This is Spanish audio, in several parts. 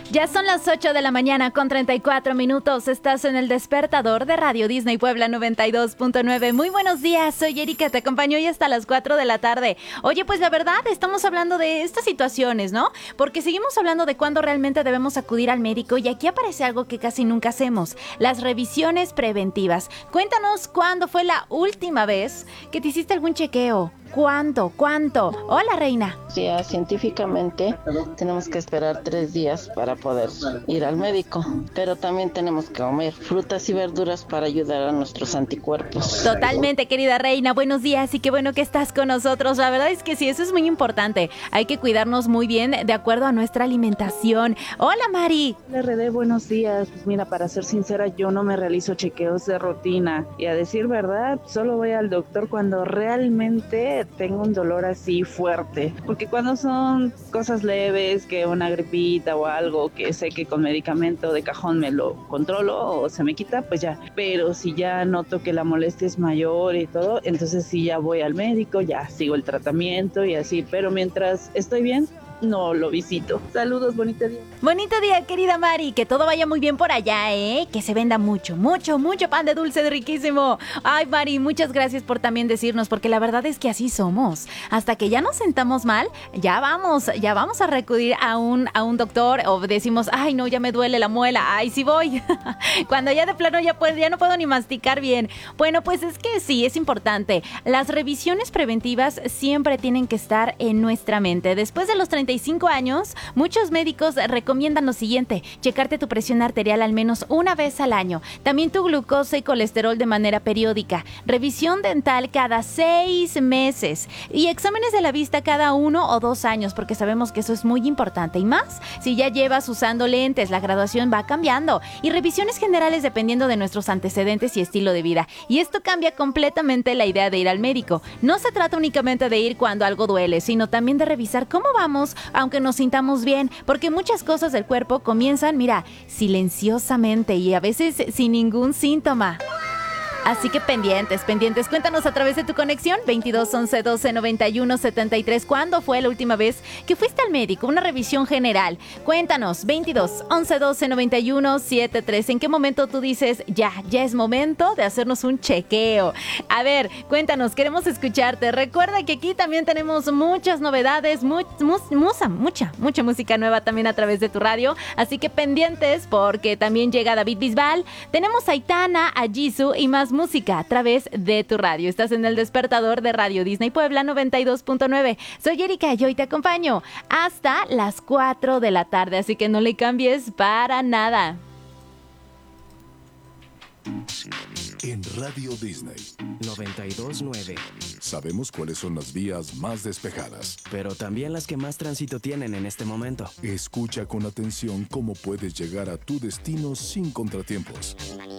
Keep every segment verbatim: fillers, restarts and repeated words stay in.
Ya son las ocho de la mañana con treinta y cuatro minutos. Estás en el despertador de Radio Disney Puebla noventa y dos punto nueve. Muy buenos días, soy Erika, te acompaño hoy hasta las cuatro de la tarde. Oye, pues la verdad, estamos hablando de estas situaciones, ¿no? Porque seguimos hablando de cuándo realmente debemos acudir al médico y aquí aparece algo que casi nunca hacemos, las revisiones preventivas. Cuéntanos cuándo fue la última vez que te hiciste algún chequeo. ¿Cuánto? ¿Cuánto? Hola, Reina. Ya científicamente tenemos que esperar tres días para poder ir al médico, pero también tenemos que comer frutas y verduras para ayudar a nuestros anticuerpos. Totalmente, querida Reina, buenos días y qué bueno que estás con nosotros. La verdad es que sí, eso es muy importante. Hay que cuidarnos muy bien de acuerdo a nuestra alimentación. Hola, Mari. Hola, Rede, buenos días. Pues mira, para ser sincera, yo no me realizo chequeos de rutina y a decir verdad, solo voy al doctor cuando realmente tengo un dolor así fuerte, porque cuando son cosas leves, que una gripita o algo que sé que con medicamento de cajón me lo controlo o se me quita, pues ya, pero si ya noto que la molestia es mayor y todo, entonces sí ya voy al médico, ya sigo el tratamiento y así, pero mientras estoy bien, no lo visito. Saludos, bonito día. Bonito día, querida Mari, que todo vaya muy bien por allá, ¿eh? Que se venda mucho, mucho, mucho pan de dulce riquísimo. Ay, Mari, muchas gracias por también decirnos, porque la verdad es que así somos. Hasta que ya nos sentamos mal, ya vamos, ya vamos a recurrir a un, a un doctor o decimos, ay, no, ya me duele la muela, ay, sí voy. Cuando ya de plano ya, puedo, ya no puedo ni masticar bien. Bueno, pues es que sí, es importante. Las revisiones preventivas siempre tienen que estar en nuestra mente. Después de los treinta y cinco años, muchos médicos recomiendan lo siguiente: checarte tu presión arterial al menos una vez al año, también tu glucosa y colesterol de manera periódica, revisión dental cada seis meses y exámenes de la vista cada uno o dos años, porque sabemos que eso es muy importante, y más si ya llevas usando lentes, la graduación va cambiando, y revisiones generales dependiendo de nuestros antecedentes y estilo de vida, y esto cambia completamente la idea de ir al médico. No se trata únicamente de ir cuando algo duele, sino también de revisar cómo vamos aunque nos sintamos bien, porque muchas cosas del cuerpo comienzan, mira, silenciosamente y a veces sin ningún síntoma. Así que pendientes, pendientes. Cuéntanos a través de tu conexión veintidós once doce noventa y uno setenta y tres. ¿Cuándo fue la última vez que fuiste al médico? Una revisión general. Cuéntanos, veintidós once doce noventa y uno setenta y tres. ¿En qué momento tú dices, ya, ya es momento de hacernos un chequeo? A ver, cuéntanos, queremos escucharte. Recuerda que aquí también tenemos muchas novedades, mu- mus- musa, mucha, mucha música nueva también a través de tu radio. Así que pendientes, porque también llega David Bisbal. Tenemos a Aitana, a Jisoo y más música a través de tu radio. Estás en el despertador de Radio Disney Puebla noventa y dos punto nueve. Soy Erika y hoy te acompaño hasta las cuatro de la tarde, así que no le cambies para nada. En Radio Disney noventa y dos punto nueve. sabemos cuáles son las vías más despejadas, Pero también las que más tránsito tienen en este momento. Escucha con atención cómo puedes llegar a tu destino sin contratiempos.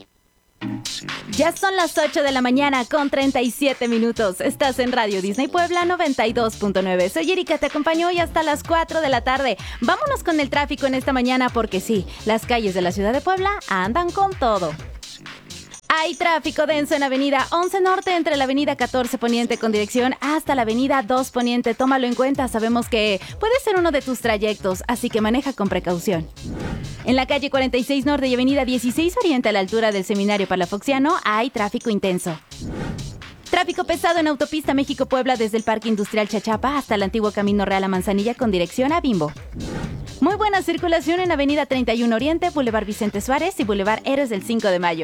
Ya son las ocho de la mañana con treinta y siete minutos. Estás en Radio Disney Puebla noventa y dos punto nueve. Soy Erika, te acompaño hoy hasta las cuatro de la tarde. Vámonos con el tráfico en esta mañana porque sí, las calles de la ciudad de Puebla andan con todo. Hay tráfico denso en Avenida once Norte entre la Avenida catorce Poniente con dirección hasta la Avenida dos Poniente. Tómalo en cuenta, sabemos que puede ser uno de tus trayectos, así que maneja con precaución. En la calle cuarenta y seis Norte y Avenida dieciséis Oriente a la altura del Seminario Palafoxiano hay tráfico intenso. Tráfico pesado en Autopista México-Puebla desde el Parque Industrial Chachapa hasta el antiguo Camino Real a Manzanilla con dirección a Bimbo. Muy buena circulación en Avenida treinta y uno Oriente, Boulevard Vicente Suárez y Boulevard Héroes del cinco de Mayo.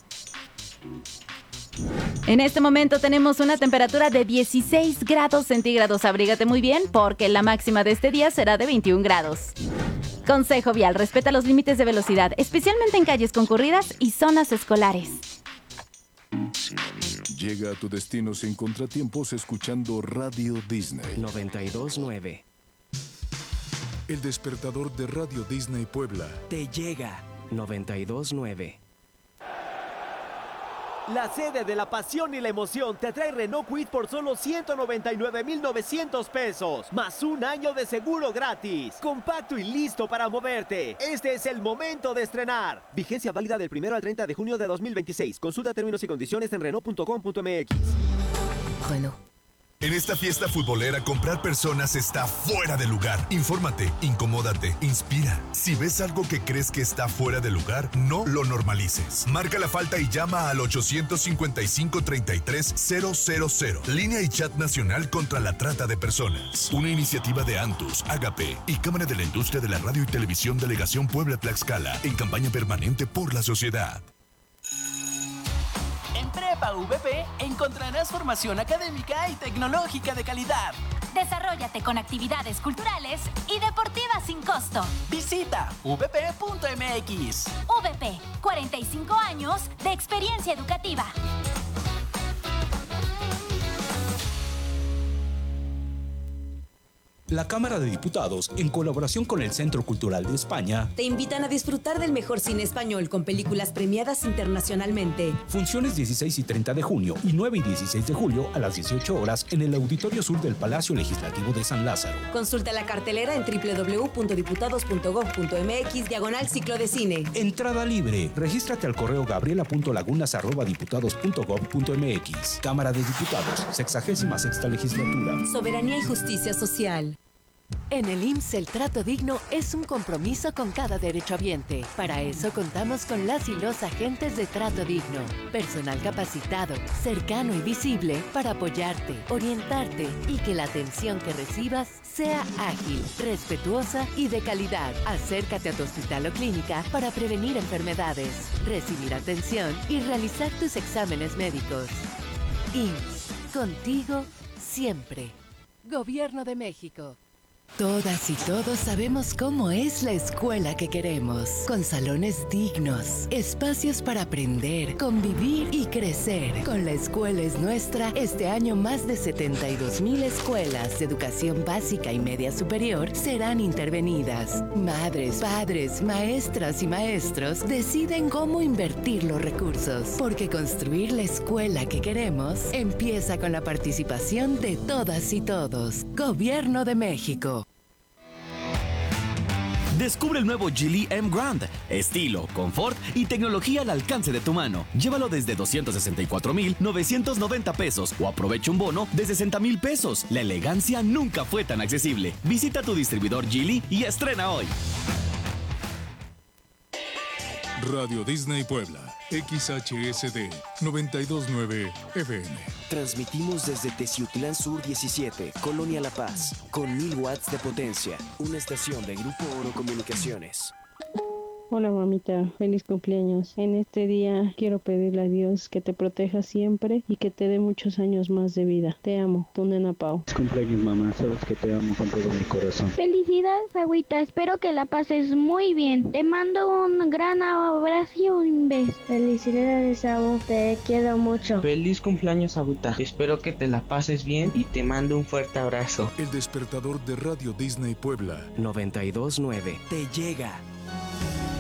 En este momento tenemos una temperatura de dieciséis grados centígrados. Abrígate muy bien porque la máxima de este día será de veintiún grados. Consejo vial: respeta los límites de velocidad, especialmente en calles concurridas y zonas escolares. Llega a tu destino sin contratiempos escuchando Radio Disney. noventa y dos punto nueve. El despertador de Radio Disney Puebla. Te llega noventa y dos punto nueve. La sede de la pasión y la emoción te trae Renault Kwid por solo ciento noventa y nueve mil novecientos pesos, más un año de seguro gratis. Compacto y listo para moverte. Este es el momento de estrenar. Vigencia válida del primero al treinta de junio de dos mil veintiséis. Consulta términos y condiciones en Renault punto com punto m x. Renault. En esta fiesta futbolera, comprar personas está fuera de lugar. Infórmate, incomódate, inspira. Si ves algo que crees que está fuera de lugar, no lo normalices. Marca la falta y llama al ochocientos cincuenta y cinco, treinta y tres, cero cero cero. Línea y chat nacional contra la trata de personas. Una iniciativa de Antus, Agape y Cámara de la Industria de la Radio y Televisión Delegación Puebla-Tlaxcala en campaña permanente por la sociedad. En Prepa V P encontrarás formación académica y tecnológica de calidad. Desarróllate con actividades culturales y deportivas sin costo. Visita v p punto m x. V P, cuarenta y cinco años de experiencia educativa. La Cámara de Diputados, en colaboración con el Centro Cultural de España, te invitan a disfrutar del mejor cine español con películas premiadas internacionalmente. Funciones dieciséis y treinta de junio y nueve y dieciséis de julio a las dieciocho horas en el Auditorio Sur del Palacio Legislativo de San Lázaro. Consulta la cartelera en doble u doble u doble u punto diputados punto gob punto m x diagonal ciclo de cine. Entrada libre. Regístrate al correo gabriela punto lagunas arroba diputados punto gob punto m x. Cámara de Diputados, sexagésima sexta legislatura. Soberanía y justicia social. En el I M S S el trato digno es un compromiso con cada derechohabiente. Para eso contamos con las y los agentes de trato digno. Personal capacitado, cercano y visible para apoyarte, orientarte y que la atención que recibas sea ágil, respetuosa y de calidad. Acércate a tu hospital o clínica para prevenir enfermedades, recibir atención y realizar tus exámenes médicos. I M S S, contigo siempre. Gobierno de México. Todas y todos sabemos cómo es la escuela que queremos, con salones dignos, espacios para aprender, convivir y crecer. Con La Escuela es Nuestra, este año más de setenta y dos mil escuelas de educación básica y media superior serán intervenidas. Madres, padres, maestras y maestros deciden cómo invertir los recursos, porque construir la escuela que queremos empieza con la participación de todas y todos. Gobierno de México. Descubre el nuevo Geely M Grand. Estilo, confort y tecnología al alcance de tu mano. Llévalo desde doscientos sesenta y cuatro mil novecientos noventa pesos o aprovecha un bono de sesenta mil pesos. La elegancia nunca fue tan accesible. Visita tu distribuidor Geely y estrena hoy. Radio Disney Puebla, X H S D noventa y dos punto nueve F M. Transmitimos desde Teciutlán Sur diecisiete, Colonia La Paz, con mil watts de potencia. Una estación de Grupo Oro Comunicaciones. Hola mamita, feliz cumpleaños. En este día quiero pedirle a Dios que te proteja siempre y que te dé muchos años más de vida. Te amo, tu nena Pau. Cumpleaños mamá, sabes que te amo con todo mi corazón. Felicidades agüita, espero que la pases muy bien. Te mando un gran abrazo y un beso. Felicidades Abu, te quiero mucho. Feliz cumpleaños agüita, espero que te la pases bien y te mando un fuerte abrazo. El despertador de Radio Disney Puebla noventa y dos punto nueve te llega.